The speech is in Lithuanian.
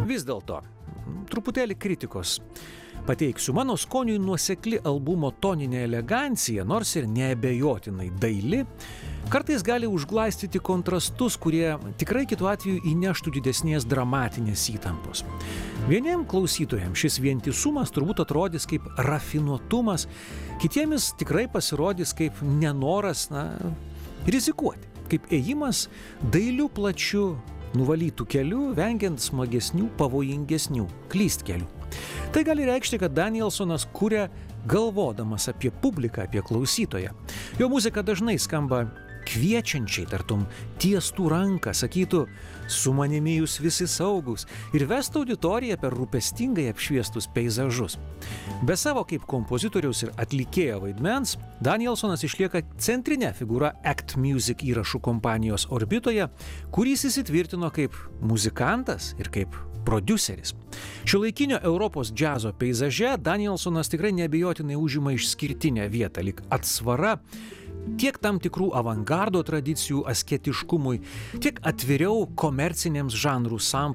Vis dėlto, truputėlį kritikos pateiksiu. Mano skoniui nuosekli albumo toninė elegancija, nors ir neabejotinai daili, kartais gali užglaistyti kontrastus, kurie tikrai kitu atveju įneštų didesnės dramatinės įtampos. Vieniem klausytojams šis vientisumas turbūt atrodys kaip rafinuotumas, kitiems tikrai pasirodys kaip nenoras rizikuoti, kaip ėjimas dailiu plačiu nuvalytų kelių, vengiant smagesnių, pavojingesnių klystkelių. Tai gali reikšti, kad Danielsonas kuria galvodamas apie publiką, apie klausytoją. Jo muzika dažnai skamba kviečiančiai, tartum tiestų ranką, sakytų, su manimi jūs visi saugus ir vestų auditoriją per rūpestingai apšviestus peizažus. Be savo kaip kompozitoriaus ir atlikėjo vaidmens, Danielsonas išlieka centrinė figūra Act Music įrašų kompanijos orbitoje, kuris įsitvirtino kaip muzikantas ir kaip prodiuseris. Šiuolaikinio Europos džiazo peizaže Danielsonas tikrai neabejotinai užima išskirtinę vietą, lyg atsvara tiek tam tikrų avangardo tradicijų asketiškumui, tiek atviriau komerciniams žanrų